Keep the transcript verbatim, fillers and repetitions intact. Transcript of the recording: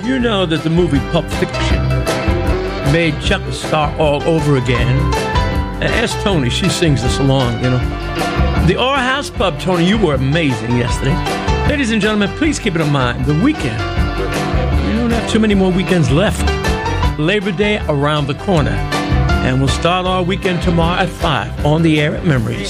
You know that the movie Pulp Fiction made Chuck a star all over again. Uh, ask Tony, she sings this along, you know. The Aura House Pub, Tony, you were amazing yesterday. Ladies and gentlemen, please keep it in mind, the weekend. We don't have too many more weekends left. Labor Day around the corner. And we'll start our weekend tomorrow at five on the air at Memories.